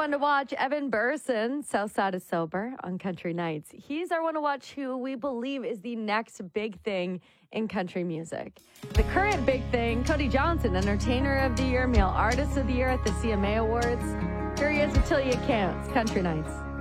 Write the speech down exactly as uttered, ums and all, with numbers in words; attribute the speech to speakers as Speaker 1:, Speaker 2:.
Speaker 1: one to watch. Evan Burson, South Side is Sober on Country Nights. He's our one to watch who we believe is the next big thing in country music. The current big thing, Cody Johnson, Entertainer of the Year, Male Artist of the Year at the C M A Awards. Here he is with Till You Can't. Country Nights.